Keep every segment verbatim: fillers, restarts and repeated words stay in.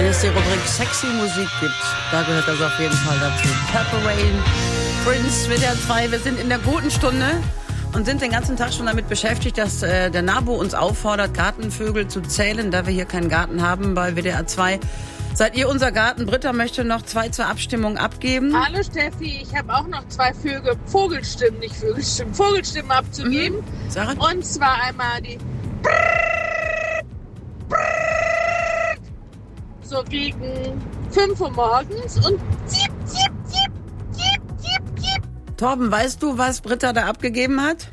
Wenn es die Rubrik Sexy Musik gibt, da gehört das auf jeden Fall dazu. Purple Rain, Prince, W D R zwei, wir sind in der guten Stunde und sind den ganzen Tag schon damit beschäftigt, dass äh, der NABU uns auffordert, Gartenvögel zu zählen, da wir hier keinen Garten haben bei W D R zwei. Seid ihr unser Garten? Britta möchte noch zwei zur Abstimmung abgeben. Hallo Steffi, ich habe auch noch zwei Vögel, Vogelstimmen, nicht Vögelstimmen, Vogelstimmen abzugeben. Mhm. Sarah? Und zwar einmal die so gegen fünf Uhr morgens und ziep, ziep, ziep, ziep, ziep, ziep. Torben, weißt du, was Britta da abgegeben hat?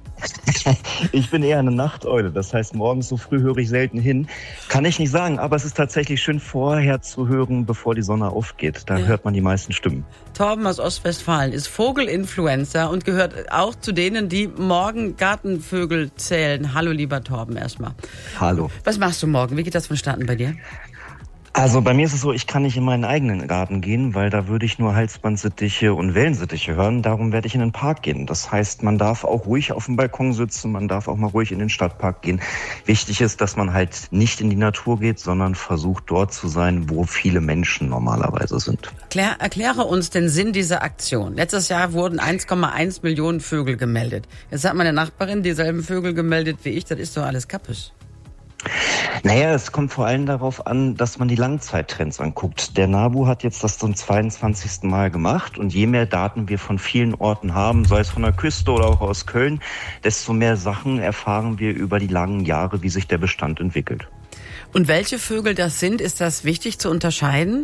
Ich bin eher eine Nachteule, das heißt, morgens so früh höre ich selten hin. Kann ich nicht sagen, aber es ist tatsächlich schön vorher zu hören, bevor die Sonne aufgeht. Da ja. hört man die meisten Stimmen. Torben aus Ostwestfalen ist Vogelinfluencer und gehört auch zu denen, die morgen Gartenvögel zählen. Hallo, lieber Torben, erstmal. Hallo. Was machst du morgen? Wie geht das vonstatten bei dir? Also bei mir ist es so, ich kann nicht in meinen eigenen Garten gehen, weil da würde ich nur Halsbandsittiche und Wellensittiche hören. Darum werde ich in den Park gehen. Das heißt, man darf auch ruhig auf dem Balkon sitzen, man darf auch mal ruhig in den Stadtpark gehen. Wichtig ist, dass man halt nicht in die Natur geht, sondern versucht dort zu sein, wo viele Menschen normalerweise sind. Klär, erkläre uns den Sinn dieser Aktion. Letztes Jahr wurden eins Komma eins Millionen Vögel gemeldet. Jetzt hat meine Nachbarin dieselben Vögel gemeldet wie ich. Das ist doch alles kappes. Naja, es kommt vor allem darauf an, dass man die Langzeittrends anguckt. Der NABU hat jetzt das zum zweiundzwanzigsten Mal gemacht und je mehr Daten wir von vielen Orten haben, sei es von der Küste oder auch aus Köln, desto mehr Sachen erfahren wir über die langen Jahre, wie sich der Bestand entwickelt. Und welche Vögel das sind, ist das wichtig zu unterscheiden?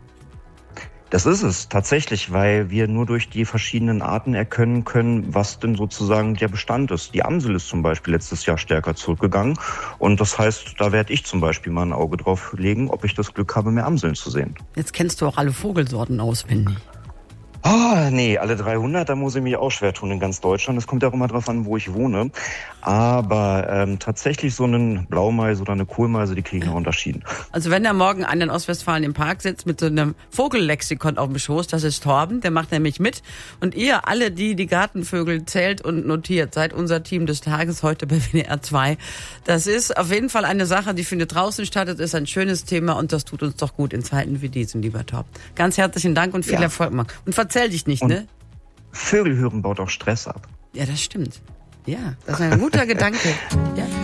Das ist es tatsächlich, weil wir nur durch die verschiedenen Arten erkennen können, was denn sozusagen der Bestand ist. Die Amsel ist zum Beispiel letztes Jahr stärker zurückgegangen und das heißt, da werde ich zum Beispiel mal ein Auge drauf legen, ob ich das Glück habe, mehr Amseln zu sehen. Jetzt kennst du auch alle Vogelsorten auswendig. Ah, oh, nee, alle dreihundert, da muss ich mich auch schwer tun in ganz Deutschland. Das kommt ja auch immer drauf an, wo ich wohne. Aber ähm, tatsächlich so einen Blaumeise oder eine Kohlmeise, die kriegen noch unterschieden. Also wenn da morgen einer in Ostwestfalen im Park sitzt mit so einem Vogellexikon auf dem Schoß, das ist Torben, der macht nämlich mit. Und ihr alle, die die Gartenvögel zählt und notiert, seid unser Team des Tages heute bei W D R zwei. Das ist auf jeden Fall eine Sache, die findet draußen statt. Das ist ein schönes Thema und das tut uns doch gut in Zeiten wie diesen, lieber Torben. Ganz herzlichen Dank und viel ja. Erfolg, Marc. Und Erzähl dich nicht, und ne? Vögel hören baut auch Stress ab. Ja, das stimmt. Ja, das ist ein guter Gedanke. Ja.